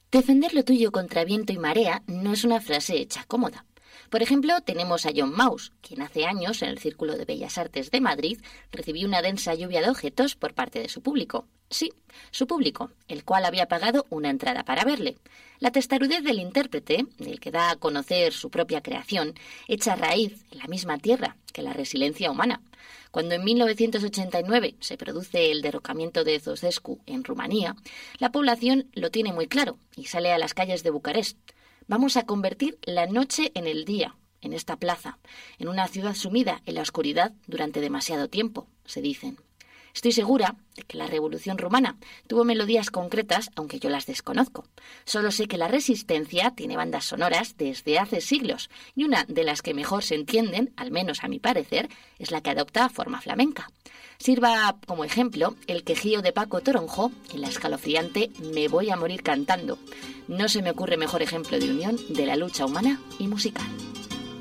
Defender lo tuyo contra viento y marea no es una frase hecha cómoda. Por ejemplo, tenemos a John Maus, quien hace años, en el Círculo de Bellas Artes de Madrid, recibió una densa lluvia de objetos por parte de su público. Sí, su público, el cual había pagado una entrada para verle. La testarudez del intérprete, del que da a conocer su propia creación, echa raíz en la misma tierra que la resiliencia humana. Cuando en 1989 se produce el derrocamiento de Ceausescu en Rumanía, la población lo tiene muy claro y sale a las calles de Bucarest. Vamos a convertir la noche en el día, en esta plaza, en una ciudad sumida en la oscuridad durante demasiado tiempo, se dicen. Estoy segura de que la Revolución Rumana tuvo melodías concretas, aunque yo las desconozco. Solo sé que la resistencia tiene bandas sonoras desde hace siglos, y una de las que mejor se entienden, al menos a mi parecer, es la que adopta forma flamenca. Sirva como ejemplo el quejío de Paco Toronjo en la escalofriante Me voy a morir cantando. No se me ocurre mejor ejemplo de unión de la lucha humana y musical.